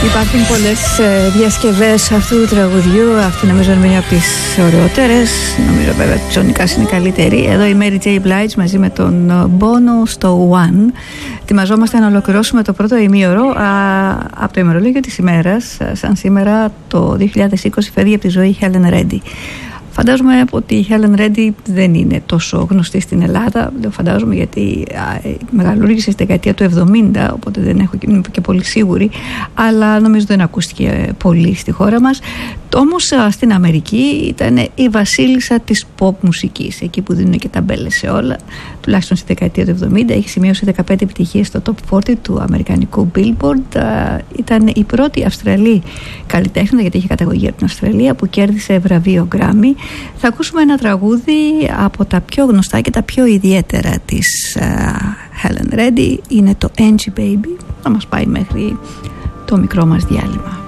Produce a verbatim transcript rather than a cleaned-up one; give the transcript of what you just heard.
Υπάρχουν πολλές ε, διασκευές αυτού του τραγουδιού. Αυτή νομίζω είναι μια από τις ωραιότερες. Νομίζω βέβαια ότι Johnny Cash είναι καλύτερη. Εδώ η Mary J. Blige μαζί με τον Bono στο One. Ετοιμαζόμαστε να ολοκληρώσουμε το πρώτο ημίωρο από το ημερολόγιο της ημέρας. Σαν σήμερα το δύο χιλιάδες είκοσι φεύγει από τη ζωή η Helen Reddy. Φαντάζομαι ότι η Helen Reddy δεν είναι τόσο γνωστή στην Ελλάδα. Το φαντάζομαι γιατί μεγαλούργησε στη δεκαετία του εβδομήντα, οπότε δεν έχω και πολύ σίγουρη, αλλά νομίζω δεν ακούστηκε πολύ στη χώρα μας. Όμως στην Αμερική ήταν η βασίλισσα της pop μουσικής, εκεί που δίνουν και ταμπέλες σε όλα, τουλάχιστον στη δεκαετία του εβδομήντα. Έχει σημειώσει δεκαπέντε επιτυχίες στο top σαράντα του αμερικανικού Billboard. Ήταν η πρώτη Αυστραλή καλλιτέχνη, γιατί είχε καταγωγή από την Αυστραλία, που κέρδισε βραβείο Grammy. Θα ακούσουμε ένα τραγούδι από τα πιο γνωστά και τα πιο ιδιαίτερα της uh, Helen Reddy. Είναι το Angie Baby. Θα μας πάει μέχρι το μικρό μας διάλειμμα.